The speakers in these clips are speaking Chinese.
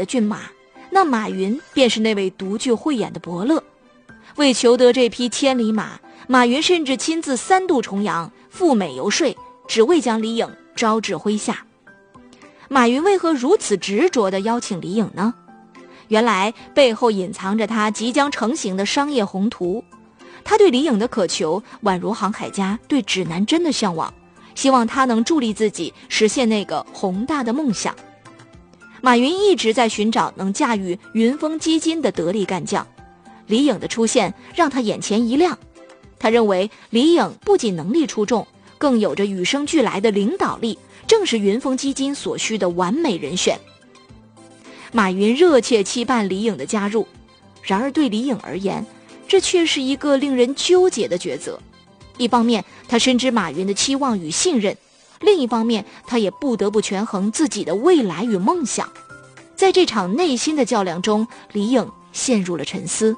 的骏马，那马云便是那位独具慧眼的伯乐。为求得这匹千里马，马云甚至亲自3度重洋，赴美游说，只为将李颖招至麾下。马云为何如此执着地邀请李颖呢？原来背后隐藏着他即将成型的商业宏图。他对李颖的渴求宛如航海家对指南针的向往，希望他能助力自己实现那个宏大的梦想。马云一直在寻找能驾驭云峰基金的得力干将，李颖的出现让他眼前一亮。他认为李颖不仅能力出众，更有着与生俱来的领导力，正是云峰基金所需的完美人选。马云热切期盼李颖的加入，然而对李颖而言，这却是一个令人纠结的抉择。一方面，他深知马云的期望与信任，另一方面，他也不得不权衡自己的未来与梦想。在这场内心的较量中，李颖陷入了沉思。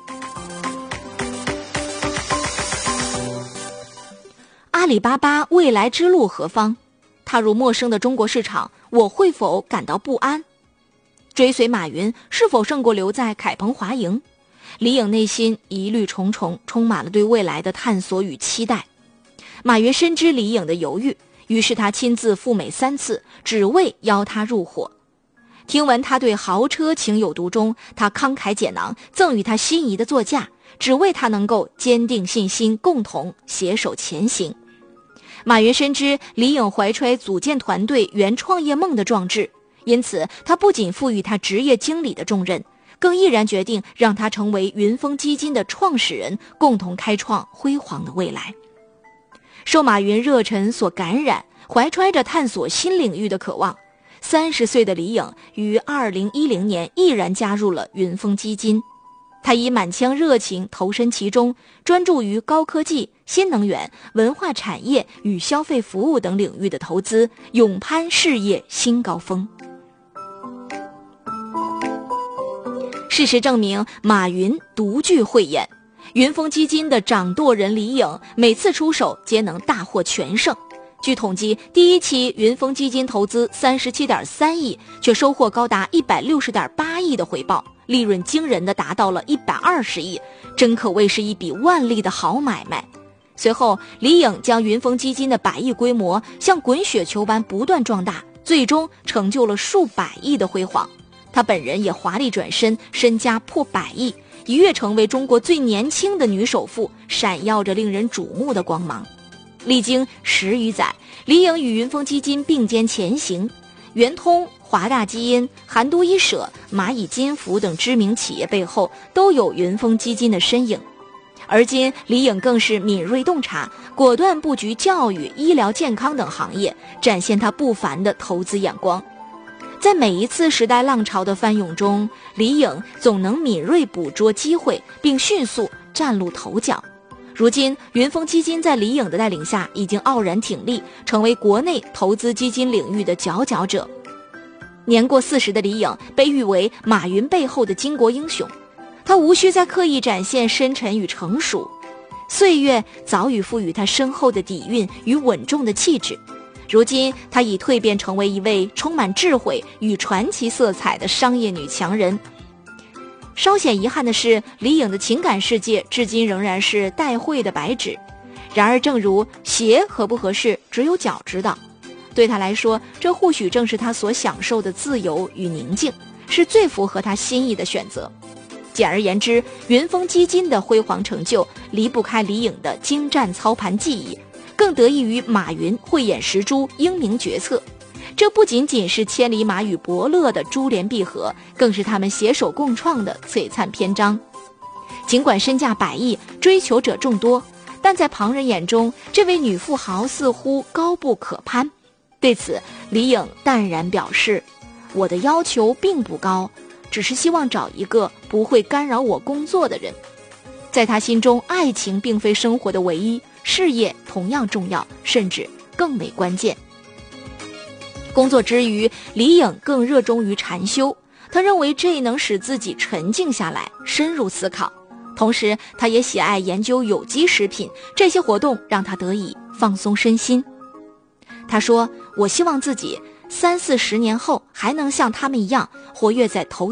阿里巴巴未来之路何方？踏入陌生的中国市场，我会否感到不安？追随马云是否胜过留在凯鹏华盈？李颖内心疑虑重重，充满了对未来的探索与期待。马云深知李颖的犹豫，于是他亲自赴美3次，只为邀他入伙。听闻他对豪车情有独钟，他慷慨解囊，赠予他心仪的座驾，只为他能够坚定信心，共同携手前行。马云深知李颖怀揣组建团队圆创业梦的壮志，因此他不仅赋予他职业经理的重任，更毅然决定让他成为云峰基金的创始人，共同开创辉煌的未来。受马云热忱所感染，怀揣着探索新领域的渴望，30岁的李颖于2010年毅然加入了云峰基金。他以满腔热情投身其中，专注于高科技、新能源、文化产业与消费服务等领域的投资，勇攀事业新高峰。事实证明，马云独具慧眼，云峰基金的掌舵人李颖每次出手皆能大获全胜。据统计，第一期云峰基金投资37.3亿，却收获高达160.8亿的回报，利润惊人的达到了120亿，真可谓是一笔万利的好买卖。随后，李颖将云峰基金的100亿规模像滚雪球般不断壮大，最终成就了数百亿的辉煌。她本人也华丽转身，身家破100亿，一跃成为中国最年轻的女首富，闪耀着令人瞩目的光芒。历经10余载，李颖与云峰基金并肩前行，圆通、华大基因、韩都衣舍、蚂蚁金服等知名企业背后都有云峰基金的身影。而今李颖更是敏锐洞察，果断布局教育、医疗健康等行业，展现他不凡的投资眼光。在每一次时代浪潮的翻涌中，李颖总能敏锐捕捉机会，并迅速崭露头角。如今，云峰基金在李颖的带领下已经傲然挺立，成为国内投资基金领域的佼佼者。年过40的李颖被誉为马云背后的巾帼英雄，他无需再刻意展现深沉与成熟，岁月早已赋予他深厚的底蕴与稳重的气质。如今，他已蜕变成为一位充满智慧与传奇色彩的商业女强人。稍显遗憾的是，李颖的情感世界至今仍然是待会的白纸。然而，正如鞋合不合适，只有脚知道。对他来说，这或许正是他所享受的自由与宁静，是最符合他心意的选择。简而言之，云峰基金的辉煌成就离不开李颖的精湛操盘技艺，更得益于马云慧眼识珠、英明决策。这不仅仅是千里马与伯乐的珠联璧合，更是他们携手共创的璀璨篇章。尽管身价100亿，追求者众多，但在旁人眼中，这位女富豪似乎高不可攀。对此，李颖淡然表示：“我的要求并不高，只是希望找一个不会干扰我工作的人。”在他心中，爱情并非生活的唯一，事业同样重要，甚至更为关键。工作之余，李颖更热衷于禅修，他认为这能使自己沉静下来，深入思考。同时，他也喜爱研究有机食品，这些活动让他得以放松身心。他说：“我希望自己30-40年后还能像他们一样活跃在投